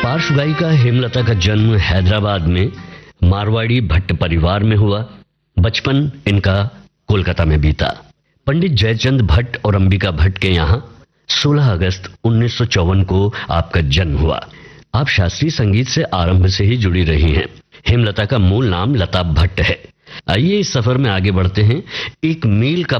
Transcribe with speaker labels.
Speaker 1: पार्श्व गायिका हेमलता का जन्म हैदराबाद में मारवाड़ी भट्ट परिवार में हुआ। बचपन इनका कोलकाता में बीता। पंडित जयचंद भट्ट और अंबिका भट्ट के यहाँ 16 अगस्त 1954 को आपका जन्म हुआ। आप शास्त्रीय संगीत से आरंभ से ही जुड़ी रही हैं। हेमलता का मूल नाम लता भट्ट है। आइए इस सफर में आगे बढ़ते हैं। एक मील का